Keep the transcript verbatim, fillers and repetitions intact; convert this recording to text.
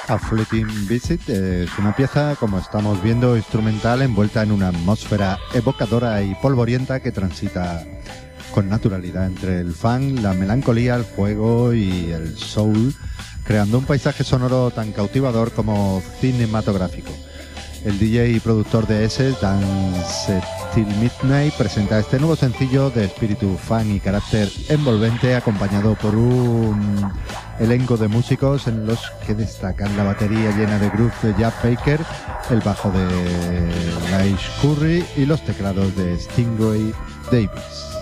A Fleeting Visit es una pieza, como estamos viendo, instrumental envuelta en una atmósfera evocadora y polvorienta que transita con naturalidad entre el funk, la melancolía, el fuego y el soul, creando un paisaje sonoro tan cautivador como cinematográfico. El D J y productor de ese, Dance Till Midnight, presenta este nuevo sencillo de espíritu funk y carácter envolvente, acompañado por un elenco de músicos en los que destacan la batería llena de groove de Jeff Baker, el bajo de Laish Curry y los teclados de Stingray Davis.